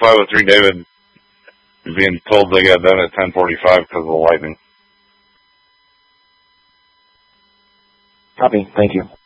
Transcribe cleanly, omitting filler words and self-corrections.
503 David being told they got done at 10:45 because of the lightning. Copy. Thank you.